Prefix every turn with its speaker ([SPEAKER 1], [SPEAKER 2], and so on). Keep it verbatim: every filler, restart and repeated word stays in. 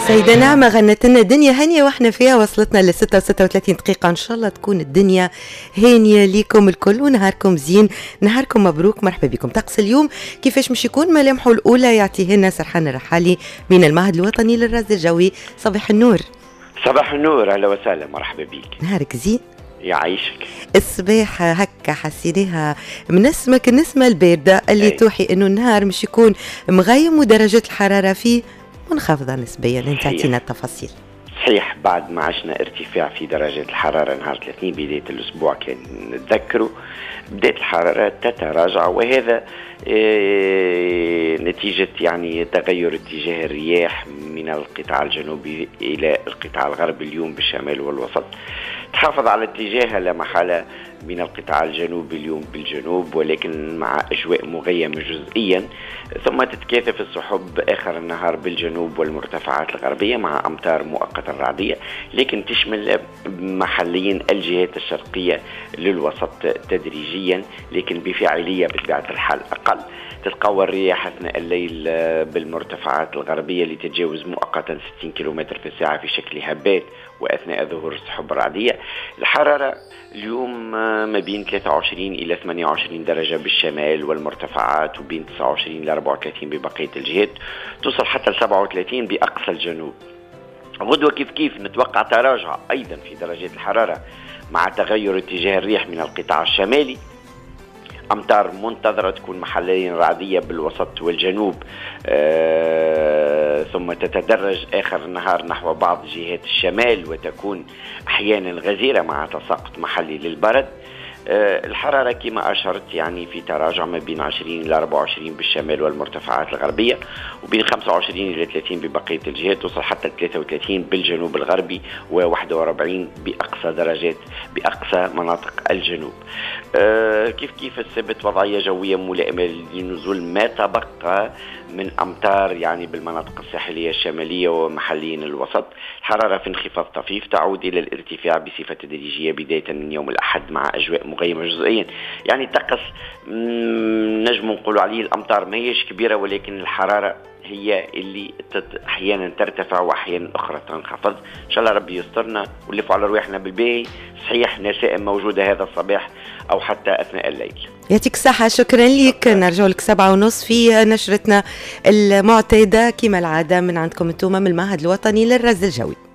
[SPEAKER 1] سيدة نعمة غنت لنا دنيا هانية واحنا فيها وصلتنا ل ستة وستة وثلاثين دقيقة. ان شاء الله تكون الدنيا هانية ليكم الكل ونهاركم زين، نهاركم مبروك، مرحبا بكم. طقس اليوم كيفاش مش يكون؟ ملامحه الأولى يعطيه لنا سرحان الرحالي من المعهد الوطني للرصد الجوي. صباح النور.
[SPEAKER 2] صباح النور، اهلا وسهلا، مرحبا بك.
[SPEAKER 1] نهارك زين؟
[SPEAKER 2] يعيشك.
[SPEAKER 1] الصباح هكا حسيناها من اسمك النسمة الباردة اللي أي. توحي انه النهار مش يكون مغيم ودرجة الحرارة فيه منخفضة نسبيا. انت تعطينا التفاصيل.
[SPEAKER 2] صحيح، بعد ما عشنا ارتفاع في درجة الحرارة نهار الاثنين بداية الأسبوع كان نتذكروا بداية الحرارة تتراجع، وهذا نتيجة يعني تغير اتجاه الرياح من القطاع الجنوبي إلى القطاع الغربي اليوم بالشمال والوسط. تحافظ على اتجاهها لا محالة من القطاع الجنوبي اليوم بالجنوب، ولكن مع أجواء مغيمة جزئيا، ثم تتكاثف السحب آخر النهار بالجنوب والمرتفعات الغربية مع أمطار مؤقتة رعدية، لكن تشمل محليا الجهات الشرقية للوسط تدريجيا، لكن بفاعلية بطبيعة الحال أقل. تتقوى الرياح أثناء الليل بالمرتفعات الغربية لتتجاوز مؤقتا ستين كيلومتر في الساعة في شكل هبات، وأثناء ظهور السحب الرعدية. الحرارة اليوم ما بين ثلاثة وعشرين إلى ثمانية وعشرين درجة بالشمال والمرتفعات، وبين تسعة وعشرين إلى أربعة وثلاثين ببقية الجهات، توصل حتى ل سبعة وثلاثين بأقصى الجنوب. غدوة كيف كيف نتوقع تراجع أيضا في درجات الحرارة مع تغير اتجاه الرياح من القطاع الشمالي. أمطار منتظرة تكون محليا رعدية بالوسط والجنوب، آه ثم تتدرج آخر النهار نحو بعض جهات الشمال، وتكون أحيانا غزيرة مع تساقط محلي للبرد. آه الحرارة كما أشرت يعني في تراجع ما بين عشرين إلى أربعة وعشرين بالشمال والمرتفعات الغربية، وبين خمسة وعشرين إلى ثلاثين ببقية الجهات، توصل حتى ثلاثة وثلاثين بالجنوب الغربي وواحد وأربعين بأقصى درجات بأقصى مناطق الجنوب. آه كيف كيف السبت وضعية جوية ملائمة لنزول ما تبقى من أمطار يعني بالمناطق الساحلية الشمالية ومحليا الوسط. الحرارة في انخفاض طفيف تعود إلى الارتفاع بصفة تدريجية بداية من يوم الأحد مع أجواء مغيمة جزئيا. يعني طقس نجم نقول عليه الأمطار ما هيش كبيرة، ولكن الحرارة هي اللي أحيانا ترتفع وأحيانا أخرى تنخفض. إن شاء الله ربي يسترنا ونلف على رواحنا بالباهي. صحيح نسائم موجودة هذا الصباح أو حتى أثناء الليل.
[SPEAKER 1] يعطيك الصحة، شكرا لك. نرجع لك سبعة ونص في نشرتنا المعتادة كما العادة من عندكم انتم من المعهد الوطني للرصد الجوي.